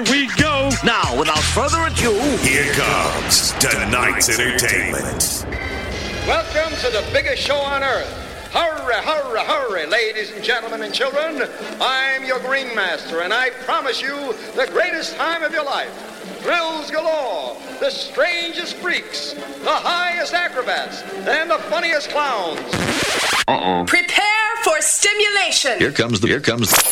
Here we go. Now, without further ado, here comes tonight's entertainment. Welcome to the biggest show on earth. Hurry, hurry, hurry, ladies and gentlemen and children. I'm your Green Master, and I promise you the greatest time of your life. Thrills galore, the strangest freaks, the highest acrobats, and the funniest clowns. Prepare for stimulation. Here comes